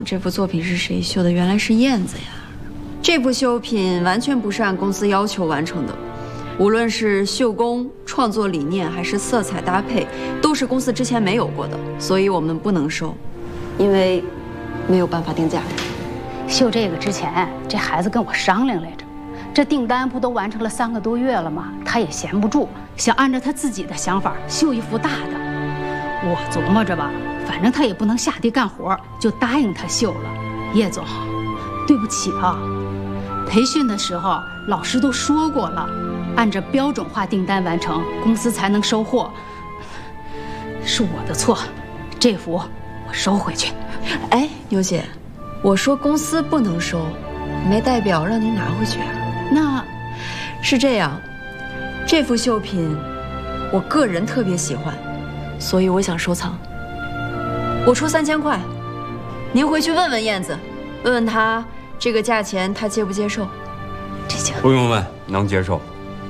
这幅作品是谁绣的？原来是燕子呀！这幅绣品完全不是按公司要求完成的，无论是绣工、创作理念还是色彩搭配，都是公司之前没有过的，所以我们不能收，因为没有办法定价。 绣这个之前，这孩子跟我商量来着，这订单不都完成了3个多月了吗？他也闲不住，想按照他自己的想法绣一幅大的。我琢磨着吧，反正他也不能下地干活，就答应他绣了。叶总，对不起啊，培训的时候老师都说过了，按照标准化订单完成，公司才能收货。是我的错，这幅我收回去。 哎，牛姐，我说公司不能收，没代表让您拿回去啊。 那是这样，这幅绣品我个人特别喜欢，所以我想收藏。我出3000块，您回去问问燕子，问问她这个价钱她接不接受？ 这行不用问，能接受。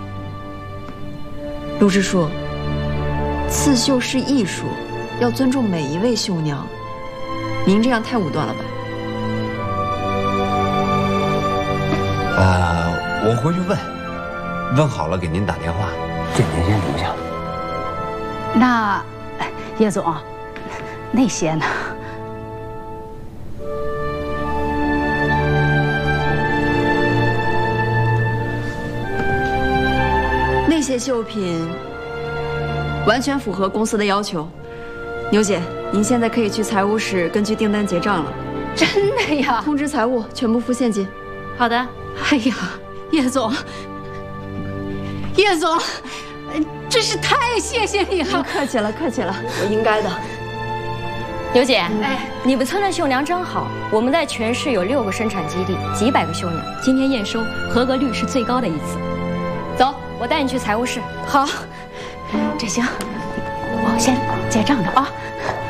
陆支书，刺绣是艺术，要尊重每一位绣娘。您这样太武断了吧？ 我回去问好了给您打电话。这您先留下。 那，叶总，那些呢？ 那些绣品完全符合公司的要求。牛姐，您现在可以去财务室根据订单结账了。 真的呀？ 通知财务全部付现金。 好的。哎呀，叶总，叶总，真是太谢谢你了。 客气了，客气了，我应该的。 刘姐，你们村的绣娘真好，我们在全市有6个生产基地，几百个绣娘，今天验收合格率是最高的一次。走，我带你去财务室。 好，这行，我先结账着啊。